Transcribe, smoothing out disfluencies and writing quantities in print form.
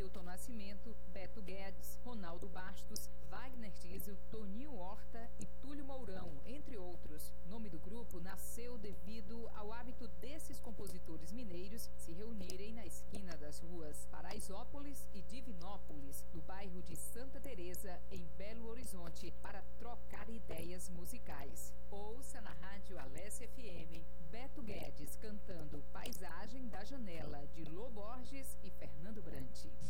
Milton Nascimento, Beto Guedes, Ronaldo Bastos, Wagner Tiso, Toninho Horta e Túlio Mourão, entre outros. O nome do grupo nasceu devido ao hábito desses compositores mineiros se reunirem na esquina das ruas Paraisópolis e Divinópolis, no bairro de Santa Teresa, em Belo Horizonte, para trocar ideias musicais. Ouça na Rádio Alesse FM, Beto Guedes cantando Paisagem da Janela, de Lô Borges e Fernando Brant.